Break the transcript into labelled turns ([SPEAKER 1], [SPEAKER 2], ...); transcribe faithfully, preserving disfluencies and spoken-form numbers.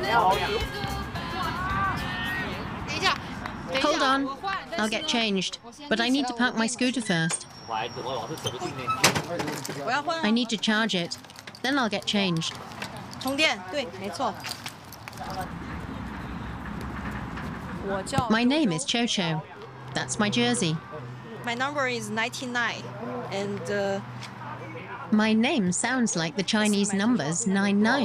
[SPEAKER 1] Hold on. I'll get changed. But I need to park my scooter first. I need to charge it. Then I'll get changed.
[SPEAKER 2] 充电，对，没错。
[SPEAKER 1] My name is Chocho. That's my jersey.
[SPEAKER 2] My number is ninety-nine, and uh,
[SPEAKER 1] My name sounds like the Chinese numbers nine nine.